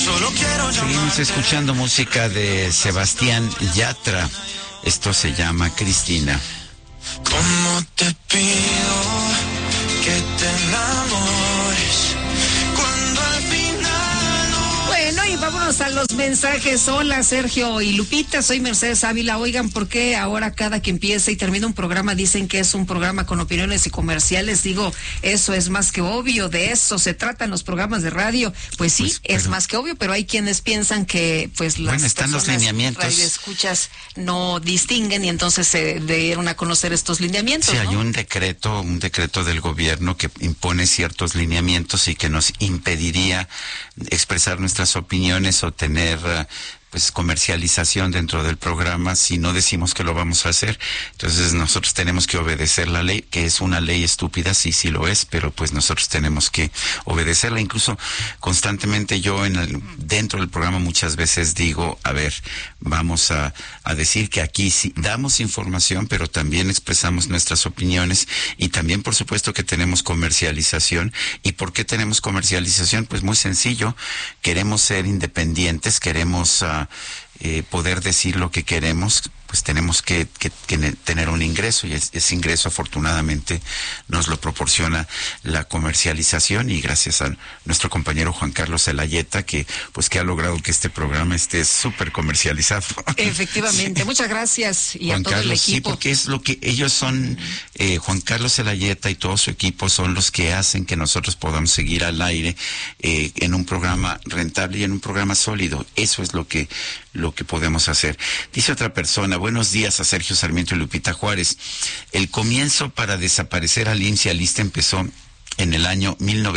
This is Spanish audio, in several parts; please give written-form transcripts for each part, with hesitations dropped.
Seguimos escuchando música de Sebastián Yatra. Esto se llama Cristina. ¿Cómo te pido que te enamores cuando al final no... Bueno, y vámonos a los mensajes. Hola, Sergio y Lupita, soy Mercedes Ávila. Oigan, ¿por qué ahora cada que empieza y termina un programa dicen que es un programa con opiniones y comerciales? Digo, eso es más que obvio, de eso se tratan los programas de radio. Pues sí, es más que obvio, pero hay quienes piensan que pues las están los lineamientos. Radioescuchas no distinguen y entonces se dieron a conocer estos lineamientos. Sí, ¿no? hay un decreto del gobierno que impone ciertos lineamientos y que nos impediría expresar nuestras opiniones o tener pues comercialización dentro del programa si no decimos que lo vamos a hacer. Entonces nosotros tenemos que obedecer la ley, que es una ley estúpida, sí lo es, pero pues nosotros tenemos que obedecerla. Incluso constantemente yo dentro del programa muchas veces digo, a ver, vamos a decir que aquí sí damos información, pero también expresamos nuestras opiniones y también por supuesto que tenemos comercialización. ¿Y por qué tenemos comercialización? Pues muy sencillo, queremos ser independientes, queremos poder decir lo que queremos, pues tenemos que tener un ingreso y ese ingreso afortunadamente nos lo proporciona la comercialización y gracias a nuestro compañero Juan Carlos Zelayeta que ha logrado que este programa esté súper comercializado. Efectivamente, sí. Muchas gracias y Juan a todo Carlos, el equipo. Sí, porque es lo que ellos son, Juan Carlos Zelayeta y todo su equipo son los que hacen que nosotros podamos seguir al aire en un programa rentable y en un programa sólido. Eso es lo que podemos hacer. Dice otra persona, buenos días a Sergio Sarmiento y Lupita Juárez. El comienzo para desaparecer al IMSS y al ISSSTE empezó en el año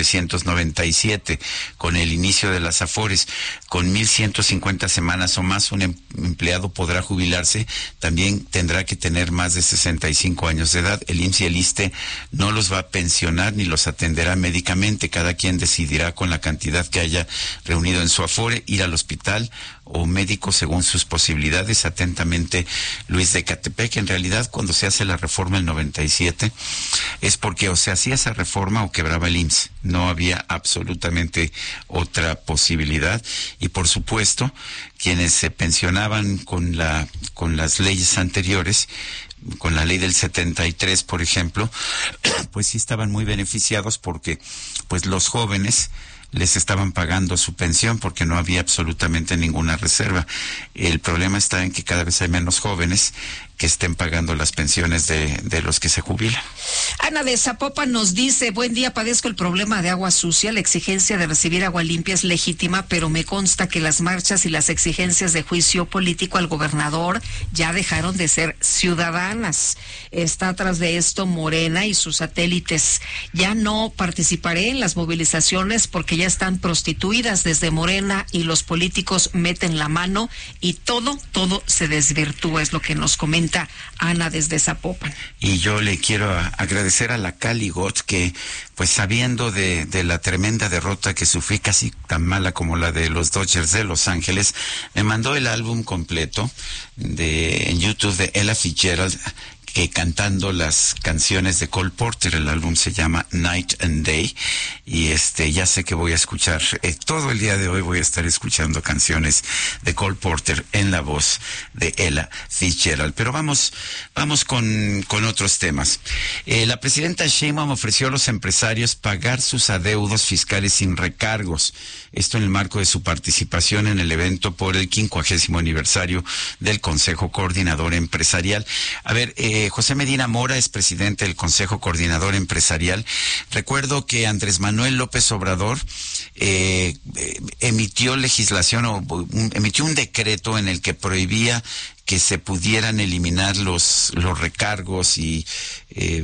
1997, con el inicio de las AFORES. Con 1,150 semanas o más, un empleado podrá jubilarse. También tendrá que tener más de 65 años de edad. El IMSS y el ISSSTE no los va a pensionar ni los atenderá médicamente. Cada quien decidirá con la cantidad que haya reunido en su AFORE ir al hospital o médico según sus posibilidades. Atentamente, Luis de Catepec. En realidad, cuando se hace la reforma en 97, es porque o se hacía esa reforma o quebraba el IMSS. No había absolutamente otra posibilidad. Y por supuesto, quienes se pensionaban con las leyes anteriores, con la ley del 73, por ejemplo, pues sí estaban muy beneficiados porque pues los jóvenes les estaban pagando su pensión porque no había absolutamente ninguna reserva. El problema está en que cada vez hay menos jóvenes que estén pagando las pensiones de los que se jubilan. Ana de Zapopan nos dice, buen día, padezco el problema de agua sucia, la exigencia de recibir agua limpia es legítima, pero me consta que las marchas y las exigencias de juicio político al gobernador ya dejaron de ser ciudadanas. Está atrás de esto Morena y sus satélites. Ya no participaré en las movilizaciones porque ya están prostituidas desde Morena y los políticos meten la mano y todo se desvirtúa, es lo que nos comenta Ana desde Zapopan. Y yo le quiero agradecer a la Cali Got que, pues sabiendo de la tremenda derrota que sufrí, casi tan mala como la de los Dodgers de Los Ángeles, me mandó el álbum completo en YouTube de Ella Fitzgerald, que cantando las canciones de Cole Porter. El álbum se llama Night and Day y ya sé que voy a escuchar todo el día de hoy voy a estar escuchando canciones de Cole Porter en la voz de Ella Fitzgerald. Pero vamos con otros temas. La presidenta Sheinbaum ofreció a los empresarios pagar sus adeudos fiscales sin recargos. Esto en el marco de su participación en el evento por el 50º aniversario del Consejo Coordinador Empresarial. A ver, José Medina Mora es presidente del Consejo Coordinador Empresarial. Recuerdo que Andrés Manuel López Obrador emitió emitió un decreto en el que prohibía que se pudieran eliminar los recargos y